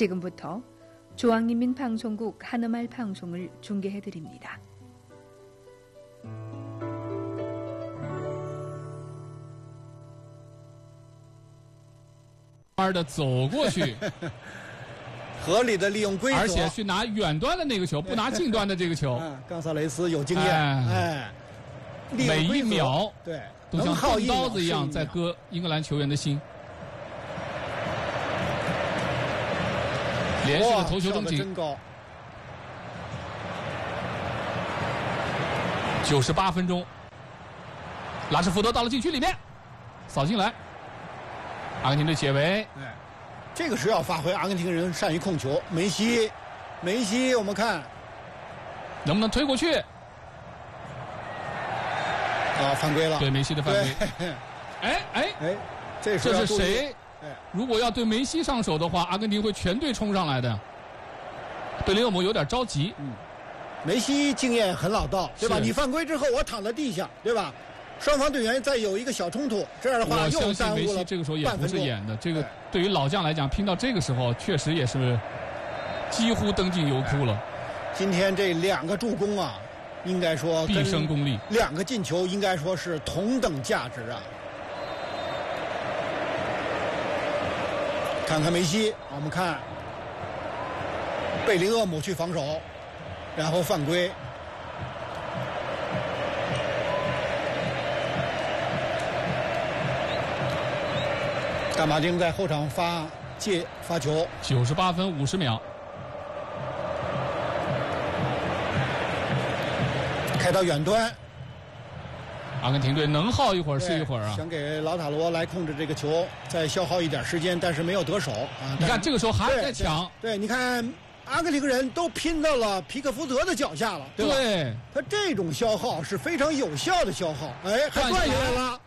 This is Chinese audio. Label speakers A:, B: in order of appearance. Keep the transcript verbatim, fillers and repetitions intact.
A: 지금부터 중앙인민방송국 한음말 방송을 중계해드립니다.
B: 的走过去，
C: 合理的利用规则，
B: 而且去拿远端的那个球，不拿近端的这个球。
C: 嗯，冈萨雷斯有经验，哎，哎
B: 每一秒
C: 对
B: 都像钝刀子一样在割英格兰球员的心。连续的头球中进，
C: 真高。
B: 九十八分钟，拉什福德到了禁区里面，扫进来。阿根廷队解围，
C: 哎，这个是要发挥阿根廷人善于控球。梅西，梅西，我们看
B: 能不能推过去？啊，
C: 犯规了。
B: 对梅西的犯规。哎哎
C: 哎，这是
B: 这是谁？如果要对梅西上手的话，阿根廷会全队冲上来的。贝林厄姆有点着急。
C: 嗯，梅西经验很老道，对吧？你犯规之后，我躺在地上，对吧？双方队员再有一个小冲突，这样的话又耽误了。
B: 梅西这个时候也不是演的，这个对于老将来讲，拼到这个时候确实也是几乎登进油库了。
C: 今天这两个助攻啊，应该说
B: 毕生功力，
C: 两个进球应该说是同等价值啊。看看梅西，我们看贝林厄姆去防守，然后犯规。大马丁在后场发借发球，
B: 九十八分五十秒，
C: 开到远端。
B: 阿根廷队能耗一会儿是一会儿啊，
C: 想给老塔罗来控制这个球，再消耗一点时间，但是没有得手啊。
B: 你看这个时候还在抢，
C: 对，你看阿根廷人都拼到了皮克福德的脚下了，对吧？
B: 对，
C: 他这种消耗是非常有效的消耗，哎，还断下来了。